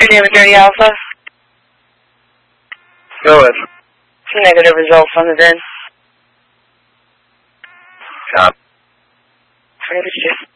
Lima 30 Alpha. Go ahead. Some negative results on the VIN. Copy. 22.